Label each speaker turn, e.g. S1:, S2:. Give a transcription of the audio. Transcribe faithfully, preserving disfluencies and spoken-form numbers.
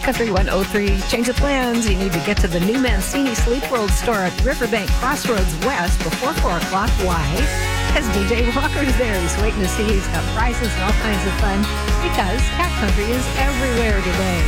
S1: Country one oh three. Change of plans. You need to get to the new Mancini Sleep World store at Riverbank Crossroads West before four o'clock. Why? Because D J Walker's there. He's waiting to see. He's got prizes and all kinds of fun because Cat Country is everywhere today.